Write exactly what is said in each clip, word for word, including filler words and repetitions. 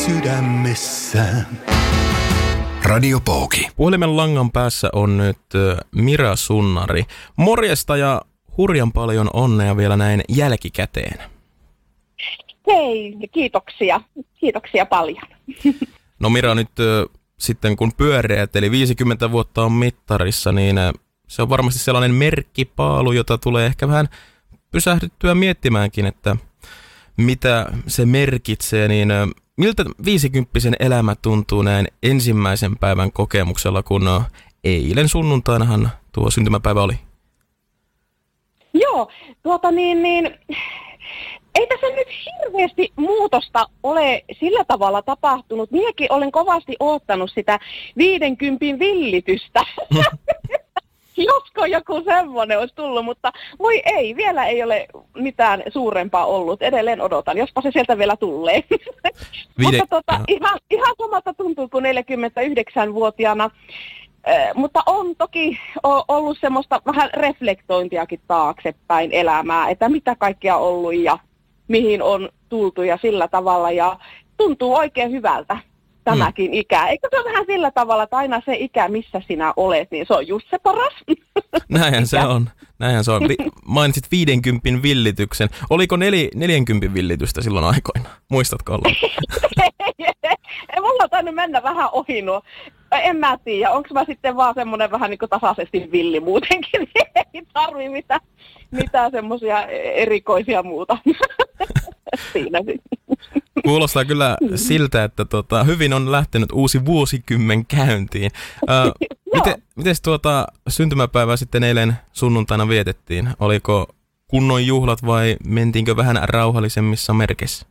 sydämessä. Radio Pouki. Puhelimen langan päässä on nyt Mira Sunnari. Morjesta ja hurjan paljon onnea vielä näin jälkikäteen. Hei, kiitoksia. Kiitoksia paljon. No Mira, nyt sitten kun pyöreät, eli viisikymmentä vuotta on mittarissa, niin se on varmasti sellainen merkkipaalu, jota tulee ehkä vähän pysähdyttyä miettimäänkin, että mitä se merkitsee, niin miltä viisikymppisen elämä tuntuu näin ensimmäisen päivän kokemuksella, kun eilen sunnuntainahan tuo syntymäpäivä oli? Joo, tuota niin, niin ei tässä nyt hirveästi muutosta ole sillä tavalla tapahtunut. Minäkin olen kovasti oottanut sitä viidenkympin villitystä. Josko joku semmoinen olisi tullut, mutta voi ei, vielä ei ole mitään suurempaa ollut. Edelleen odotan, jospa se sieltä vielä tulee. Viide... mutta tota, ihan, ihan samalta tuntuu kuin neljäkymmentäyhdeksänvuotiaana. Äh, mutta on toki o- ollut semmoista vähän reflektointiakin taaksepäin elämää, että mitä kaikkea on ollut ja mihin on tultu ja sillä tavalla. Ja tuntuu oikein hyvältä tämäkin hmm. ikä. Eikö se ole vähän sillä tavalla, että aina se ikä, missä sinä olet, niin se on just se paras. Näinhän se on. Näinhän se on. Vi- mainitsit viidenkympin villityksen. Oliko neli, neljänkympin villitystä silloin aikoina? Muistatko olla? Ei mulla on tainnut mennä vähän ohi nuo. En mä tiedä, onko mä sitten vaan semmoinen vähän niin kuin tasaisesti villi muutenkin. Ei tarvii mitään, mitään semmoisia erikoisia muuta. Siinä Kuulostaa kyllä siltä, että tota, hyvin on lähtenyt uusi vuosikymmen käyntiin. Äh, miten, mites tuota syntymäpäivää sitten eilen sunnuntaina vietettiin? Oliko kunnon juhlat vai mentiinkö vähän rauhallisemmissa merkeissä?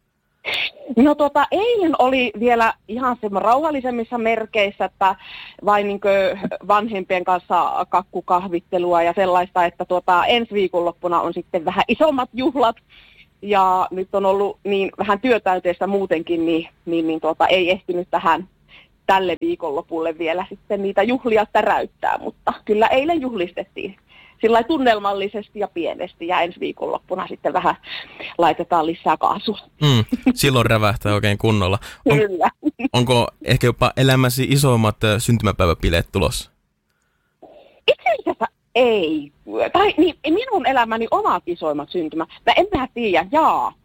No tuota, eilen oli vielä ihan semmoinen rauhallisemmissa merkeissä, että vain niin vanhempien kanssa kakkukahvittelua ja sellaista, että tuota, ensi viikonloppuna on sitten vähän isommat juhlat. Ja nyt on ollut niin vähän työtäyteistä muutenkin, niin, niin, niin tuota, ei ehtinyt tähän tälle viikonlopulle vielä sitten niitä juhlia täräyttää, mutta kyllä eilen juhlistettiin sillä tunnelmallisesti ja pienesti ja ensi viikonloppuna sitten vähän laitetaan lisää kaasua. Mm, silloin rävähtää oikein kunnolla. On, kyllä. Onko ehkä jopa elämäsi isommat syntymäpäiväbileet tulossa? Itse asiassa ei. Tai niin, minun elämäni omat isoimmat syntymät. Mä en vähän tiedä, jaa.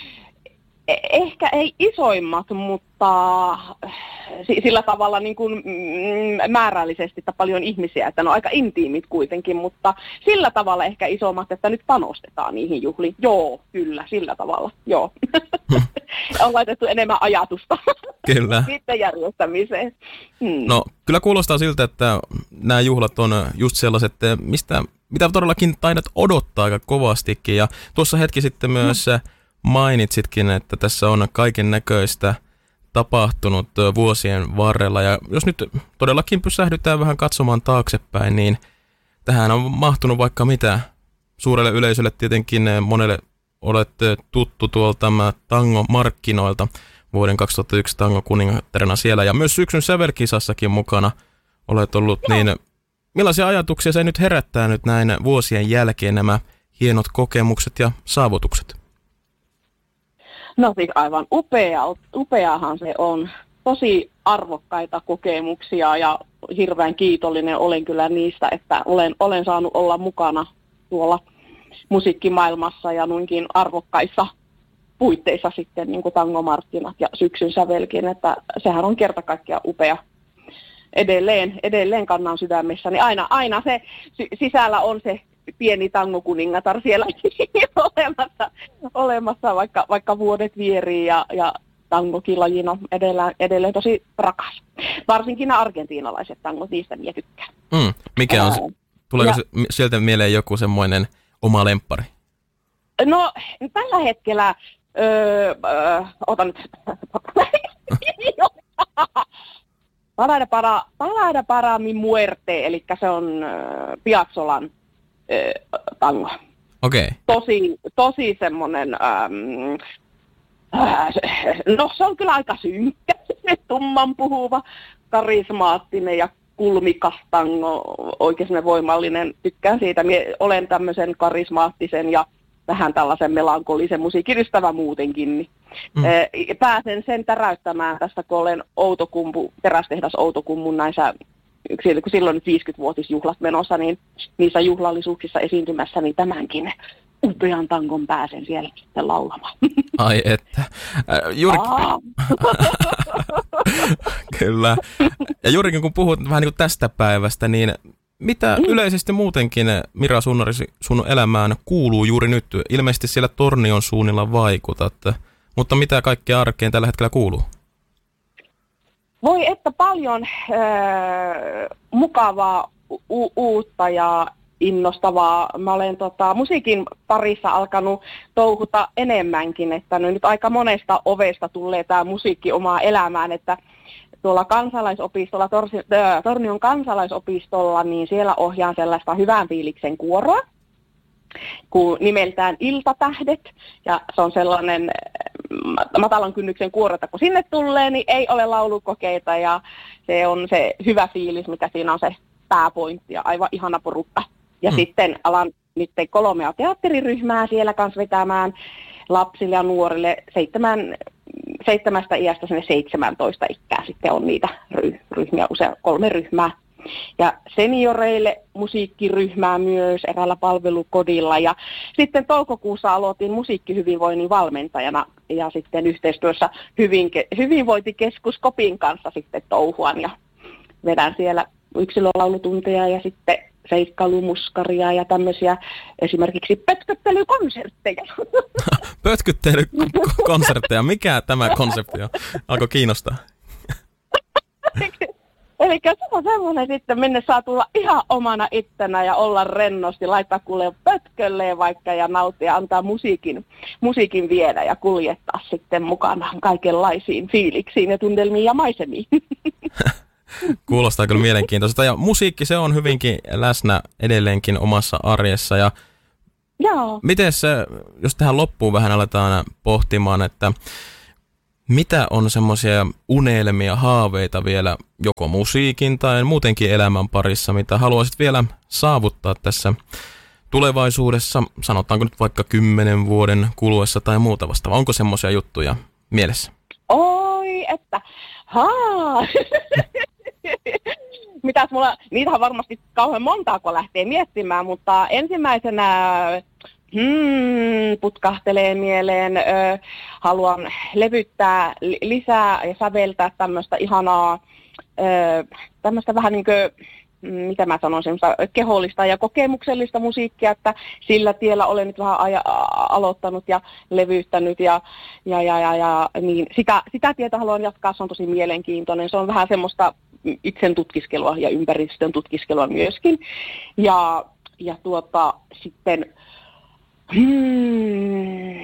Ehkä ei isoimmat, mutta sillä tavalla niin kuin määrällisesti, että paljon ihmisiä, että ne on aika intiimit kuitenkin, mutta sillä tavalla ehkä isommat, että nyt panostetaan niihin juhliin. Joo, kyllä, sillä tavalla, joo. On laitettu enemmän ajatusta kyllä. sitten järjestämiseen. Hmm. No, kyllä kuulostaa siltä, että nämä juhlat on just sellaiset, mistä, mitä todellakin taidat odottaa aika kovastikin. Ja tuossa hetki sitten myös hmm. mainitsitkin, että tässä on kaiken näköistä tapahtunut vuosien varrella. Ja jos nyt todellakin pysähdytään vähän katsomaan taaksepäin, niin tähän on mahtunut vaikka mitä. Suurelle yleisölle tietenkin monelle olette tuttu tuolta tango-markkinoilta vuoden kaksituhattayksi tango-kuningattarena siellä. Ja myös syksyn sävelkisassakin mukana olet ollut. Joo. Niin millaisia ajatuksia se nyt herättää nyt näin vuosien jälkeen nämä hienot kokemukset ja saavutukset? No siis aivan upea, upeahan se on. Tosi arvokkaita kokemuksia ja hirveän kiitollinen olen kyllä niistä, että olen, olen saanut olla mukana tuolla musiikkimaailmassa ja noinkin arvokkaissa puitteissa sitten niin kuin tangomarkkinat ja syksyn sävelkin, että sehän on kerta kaikkiaan upea. Edelleen, edelleen kannan sydämessäni. Aina, aina se sisällä on se pieni tangokuningatar siellä olemassa, olemassa vaikka, vaikka vuodet vierii ja, ja tangokin lajina edelleen, edelleen tosi rakas. Varsinkin nämä argentiinalaiset tangot, niistä minä tykkään. Mm, mikä on, Ää, tuleeko ja, se, sieltä mieleen joku semmoinen oma lemppari? No tällä hetkellä, öö, öö, ota nyt, Palada para, palada para mi muerte, eli se on öö, Piazzolan öö, tango. Okei. Okay. Tosi, tosi semmoinen, ähm, äh, no se on kyllä aika synkkä, tumman puhuva, karismaattinen ja kulmikas tango, oikein voimallinen. Tykkään siitä, Mie olen tämmöisen karismaattisen ja vähän tällaisen melankolisen musiikin ystävä muutenkin, niin mm. pääsen sen täräyttämään tästä, kun olen Outokumpu, terästehdas Outokummun näissä, kun silloin nyt viisikymmenvuotisjuhlat menossa, niin niissä juhlallisuuksissa esiintymässä, niin tämänkin upean tangon pääsen siellä sitten laulamaan. Ai että. Juurikin... Kyllä. Ja juurikin kun puhut vähän niin kuin tästä päivästä, niin mitä mm. yleisesti muutenkin, Mira Sunnari, sun elämään kuuluu juuri nyt? Ilmeisesti siellä Tornion suunnilla vaikutat, mutta mitä kaikkea arkeen tällä hetkellä kuuluu? Voi että paljon äh, mukavaa u- uutta ja innostavaa. Mä olen tota, musiikin parissa alkanut touhuta enemmänkin, että no nyt aika monesta ovesta tulee tämä musiikki omaa elämään, että tuolla kansalaisopistolla, Tor- äh, Tornion kansalaisopistolla, niin siellä ohjaan sellaista hyvän fiiliksen kuoroa, kun nimeltään Iltatähdet, ja se on sellainen matalan kynnyksen kuoro, että kun sinne tulee, niin ei ole laulukokeita, ja se on se hyvä fiilis, mikä siinä on se pääpointti, ja aivan ihana porukka. Ja mm. sitten alan nyt kolmea teatteriryhmää siellä kanssa vetämään lapsille ja nuorille seitsemän, seitsemästä iästä sinne seitsemäntoista ikää sitten on niitä ryhmiä, usea kolme ryhmää. Ja senioreille musiikkiryhmää myös eräällä palvelukodilla. Ja sitten toukokuussa aloitin musiikkihyvinvoinnin valmentajana ja sitten yhteistyössä hyvinke- hyvinvointikeskus Kopin kanssa sitten touhuan ja vedän siellä yksilölaulutunteja ja sitten seikkailumuskaria ja tämmöisiä esimerkiksi pötköttelykonsertteja. Pötköttelykonsertteja, mikä tämä konsepti on? Alkoi kiinnostaa. Eli se on semmoinen sitten, minne saa tulla ihan omana ittenä ja olla rennosti, laittaa kuulee pötkölleen vaikka ja nauttia, antaa musiikin, musiikin viedä ja kuljettaa sitten mukanaan kaikenlaisiin fiiliksiin ja tunnelmiin ja maisemiin. Kuulostaa kyllä mielenkiintoista. Ja musiikki, se on hyvinkin läsnä edelleenkin omassa arjessa. Ja joo. Miten se, jos tähän loppuun vähän aletaan pohtimaan, että mitä on semmoisia unelmia, haaveita vielä joko musiikin tai muutenkin elämän parissa, mitä haluaisit vielä saavuttaa tässä tulevaisuudessa, sanotaanko nyt vaikka kymmenen vuoden kuluessa tai muuta vastaavaa? Onko semmoisia juttuja mielessä? Oi, että haa! Mitäs mulla, niitähän varmasti kauhean montaa, kun lähtee miettimään, mutta ensimmäisenä hmm, putkahtelee mieleen, ö, haluan levyttää lisää ja säveltää tämmöistä ihanaa, ö, tämmöistä vähän niin kuin, mitä mä sanon, semmoista kehollista ja kokemuksellista musiikkia, että sillä tiellä olen nyt vähän aja, aloittanut ja levyttänyt ja, ja, ja, ja, ja niin sitä, sitä tietä haluan jatkaa, se on tosi mielenkiintoinen, se on vähän semmoista itsen tutkiskelua ja ympäristön tutkiskelua myöskin ja, ja tuota sitten hmm,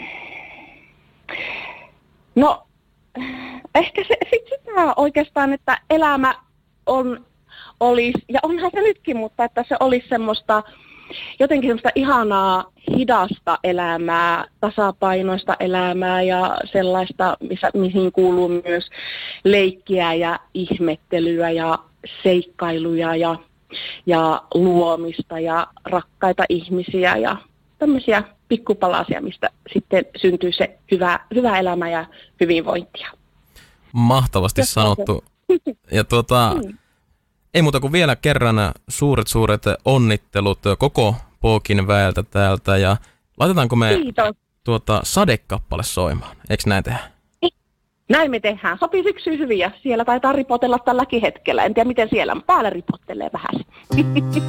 no ehkä se, sit sitä oikeastaan, että elämä on olisi, ja onhan se nytkin, mutta että se olisi semmoista, jotenkin semmoista ihanaa, hidasta elämää, tasapainoista elämää ja sellaista, missä, mihin kuuluu myös leikkiä ja ihmettelyä ja seikkailuja ja, ja luomista ja rakkaita ihmisiä ja tämmöisiä pikkupalasia, mistä sitten syntyy se hyvä, hyvä elämä ja hyvinvointia. Mahtavasti ja sanottu. Ja tuota... Hmm. Ei muuta kuin vielä kerran suuret suuret onnittelut koko Pookin väeltä täältä ja laitetaanko me Kiitos. tuota sadekappale soimaan, eikö näin tehdä? Näin me tehdään. Sopii syksyyn hyvin ja siellä taitaa ripotella tälläkin hetkellä. En tiedä miten siellä, mutta päällä ripottelee vähän.